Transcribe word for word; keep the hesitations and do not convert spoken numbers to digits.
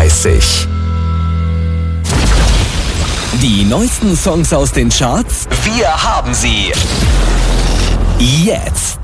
dreißig. Die neuesten Songs aus den Charts? Wir haben sie. Jetzt.